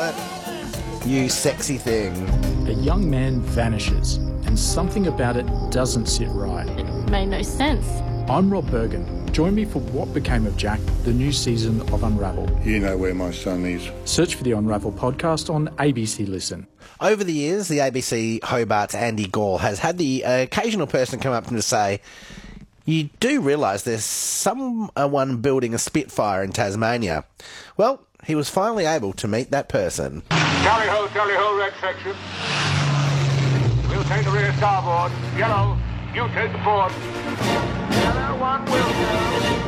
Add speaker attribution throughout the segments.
Speaker 1: Hobart, you sexy thing.
Speaker 2: A young man vanishes, and something about it doesn't sit right.
Speaker 3: It made no sense.
Speaker 2: I'm Rob Bergen. Join me for What Became of Jack, the new season of Unravel.
Speaker 4: You know where my son is.
Speaker 2: Search for the Unravel podcast on ABC Listen.
Speaker 1: Over the years, the ABC Hobart's Andy Gall has had the occasional person come up to him to say, you do realise there's someone building a Spitfire in Tasmania. Well, he was finally able to meet that person.
Speaker 5: Tally ho, red section. We'll take the rear starboard. Yellow, you take the port. Yellow one will go.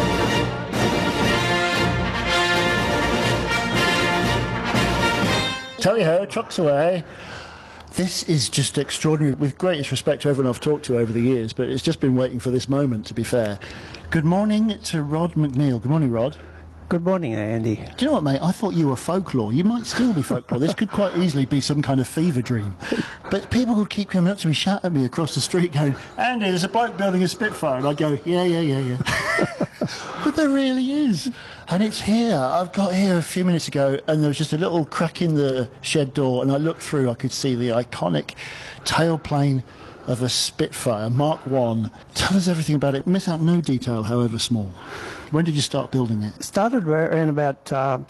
Speaker 6: Tally ho, trucks away. This is just extraordinary. With greatest respect to everyone I've talked to over the years, but it's just been waiting for this moment, to be fair. Good morning to Rod McNeil. Good morning, Rod.
Speaker 7: Good morning, Andy.
Speaker 6: Do you know what, mate? I thought you were folklore. You might still be folklore. This could quite easily be some kind of fever dream. But people would keep coming up to me, shout at me across the street, going, Andy, there's a bloke building a Spitfire. And I go, yeah. But there really is. And it's here. I've got here a few minutes ago, and there was just a little crack in the shed door, and I looked through, I could see the iconic tailplane of a Spitfire, Mark I. Tell us everything about it. Miss out no detail, however small. When did you start building it?
Speaker 7: Started around about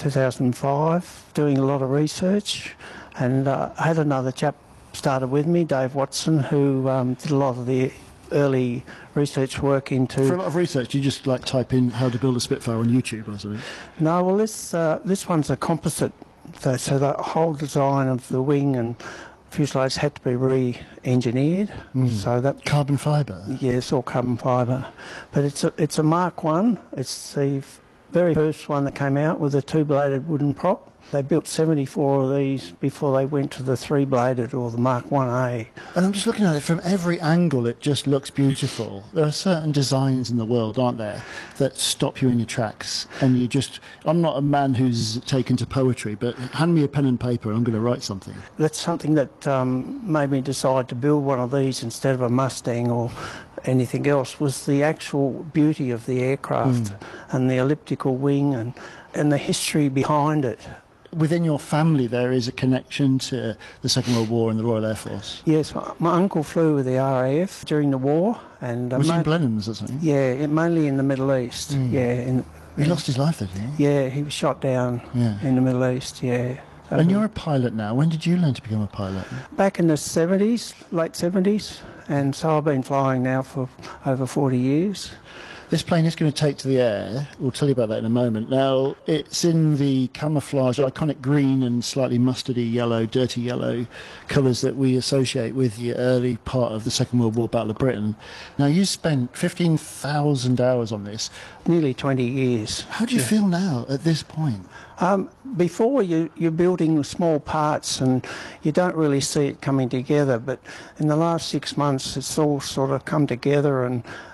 Speaker 7: 2005, doing a lot of research, and I had another chap started with me, Dave Watson, who did a lot of the early research work into...
Speaker 6: For a lot of research, you just type in how to build a Spitfire on YouTube or something?
Speaker 7: No, well, this one's a composite, so the whole design of the wing and fuselage had to be re-engineered. So that
Speaker 6: carbon fibre?
Speaker 7: Yeah, it's all carbon fibre. But it's a Mark I. It's the very first one that came out with a two-bladed wooden prop. They built 74 of these before they went to the three-bladed or the Mark 1A.
Speaker 6: And I'm just looking at it from every angle, it just looks beautiful. There are certain designs in the world, aren't there, that stop you in your tracks. And you just... I'm not a man who's taken to poetry, but hand me a pen and paper and I'm going to write something.
Speaker 7: That's something that made me decide to build one of these instead of a Mustang or anything else, was the actual beauty of the aircraft and the elliptical wing and the history behind it.
Speaker 6: Within your family, there is a connection to the Second World War and the Royal Air Force?
Speaker 7: Yes, my uncle flew with the RAF during the war. And
Speaker 6: was he in Blenheims or something?
Speaker 7: Yeah, mainly in the Middle East. Yeah.
Speaker 6: He lost his life, didn't he?
Speaker 7: Yeah, he was shot down in the Middle East, yeah.
Speaker 6: And you're a pilot now. When did you learn to become a pilot?
Speaker 7: Back in the 70s, late 70s. And so I've been flying now for over 40 years.
Speaker 6: This plane is going to take to the air. We'll tell you about that in a moment. Now, it's in the camouflage, iconic green and slightly mustardy yellow, dirty yellow colours that we associate with the early part of the Second World War Battle of Britain. Now, you spent 15,000 hours on this.
Speaker 7: Nearly 20 years.
Speaker 6: How do you feel now at this point?
Speaker 7: Before, you're building small parts and you don't really see it coming together, but in the last 6 months it's all sort of come together, and